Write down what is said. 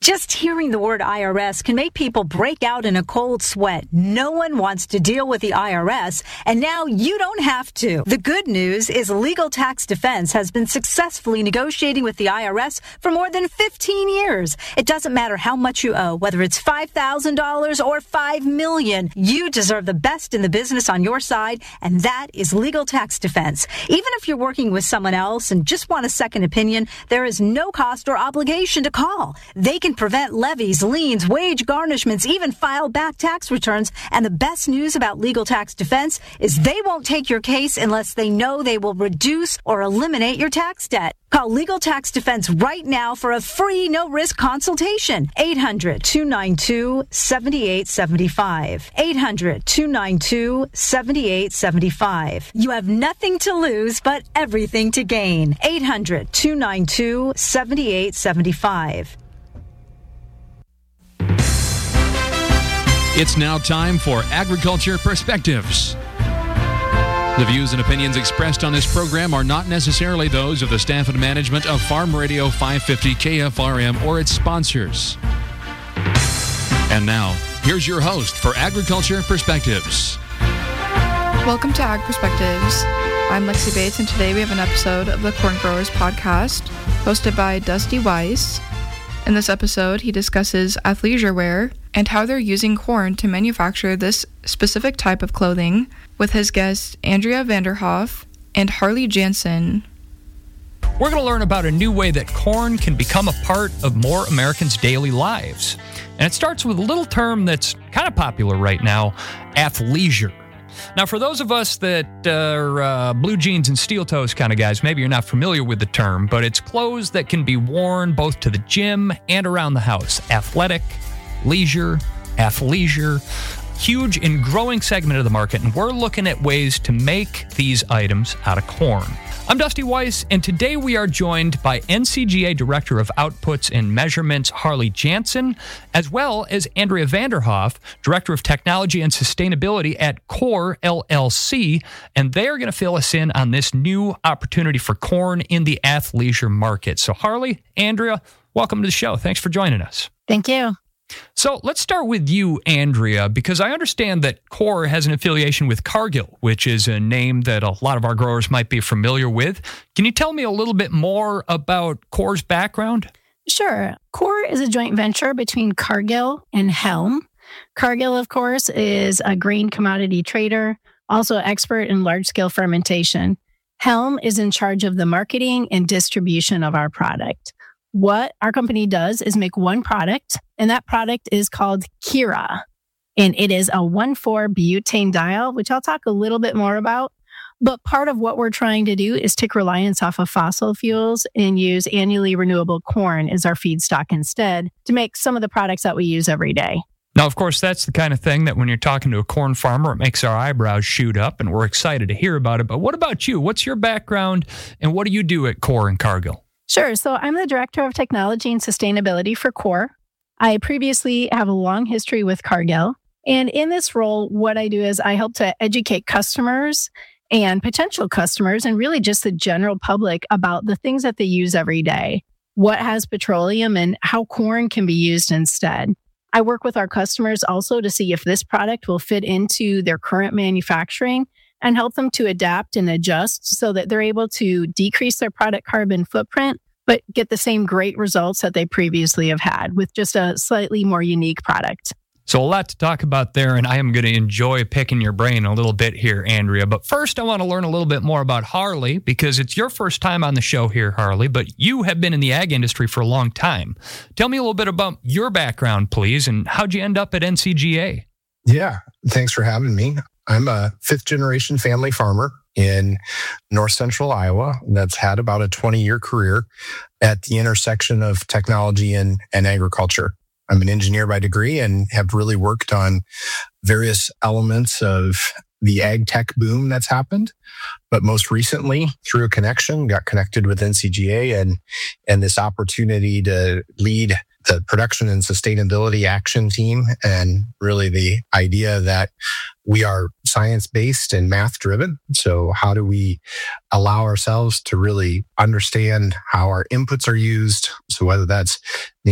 Just hearing the word IRS can make people break out in a cold sweat. No one wants to deal with the IRS, and now you don't have to. The good news is Legal Tax Defense has been successfully negotiating with the IRS for more than 15 years. It doesn't matter how much you owe, whether it's $5,000 or $5 million. You deserve the best in the business on your side, and that is Legal Tax Defense. Even if you're working with someone else and just want a second opinion, there is no cost or obligation to call. They can prevent levies, liens, wage garnishments, even file back tax returns. And the best news about Legal Tax Defense is they won't take your case unless they know they will reduce or eliminate your tax debt. Call Legal Tax Defense right now for a free, no-risk consultation. 800-292-7875. 800-292-7875. You have nothing to lose, but everything to gain. 800-292-7875. It's now time for Agriculture Perspectives. The views and opinions expressed on this program are not necessarily those of the staff and management of Farm Radio 550 KFRM or its sponsors. And now, here's your host for Agriculture Perspectives. Welcome to Ag Perspectives. I'm Lexi Bates, and today we have an episode of the Corn Growers Podcast, hosted by Dusty Weiss. In this episode, he discusses athleisure wear and how they're using corn to manufacture this specific type of clothing with his guests Andrea Vanderhoff and Harley Jansen. We're going to learn about a new way that corn can become a part of more Americans' daily lives. And it starts with a little term that's kind of popular right now, athleisure. Now, for those of us that are blue jeans and steel toes kind of guys, maybe you're not familiar with the term, but it's clothes that can be worn both to the gym and around the house. Athletic, leisure, athleisure, huge and growing segment of the market, and we're looking at ways to make these items out of corn. I'm Dusty Weiss, and today we are joined by NCGA Director of Outputs and Measurements, Harley Jansen, as well as Andrea Vanderhoff, Director of Technology and Sustainability at Core LLC, and they're going to fill us in on this new opportunity for corn in the athleisure market. So Harley, Andrea, welcome to the show. Thanks for joining us. Thank you. So let's start with you, Andrea, because I understand that Core has an affiliation with Cargill, which is a name that a lot of our growers might be familiar with. Can you tell me a little bit more about Core's background? Sure. Core is a joint venture between Cargill and Helm. Cargill, of course, is a grain commodity trader, also expert in large-scale fermentation. Helm is in charge of the marketing and distribution of our product. What our company does is make one product, and that product is called Kira. And it is a 1,4-butane-diol, which I'll talk a little bit more about. But part of what we're trying to do is take reliance off of fossil fuels and use annually renewable corn as our feedstock instead to make some of the products that we use every day. Now, of course, that's the kind of thing that when you're talking to a corn farmer, it makes our eyebrows shoot up, and we're excited to hear about it. But what about you? What's your background, and what do you do at Core and Cargill? Sure. So I'm the Director of Technology and Sustainability for Core. I previously have a long history with Cargill. And in this role, what I do is I help to educate customers and potential customers and really just the general public about the things that they use every day, what has petroleum and how corn can be used instead. I work with our customers also to see if this product will fit into their current manufacturing and help them to adapt and adjust so that they're able to decrease their product carbon footprint, but get the same great results that they previously have had with just a slightly more unique product. So a lot to talk about there, and I am going to enjoy picking your brain a little bit here, Andrea. But first, I want to learn a little bit more about Harley, because it's your first time on the show here, Harley, but you have been in the ag industry for a long time. Tell me a little bit about your background, please, and how'd you end up at NCGA? Yeah, thanks for having me. I'm a fifth-generation family farmer in north central Iowa that's had about a 20-year career at the intersection of technology and agriculture. I'm an engineer by degree and have really worked on various elements of the ag tech boom that's happened. But most recently, through a connection, got connected with NCGA and this opportunity to lead the production and sustainability action team, and really the idea that we are science-based and math-driven. So how do we allow ourselves to really understand how our inputs are used? So whether that's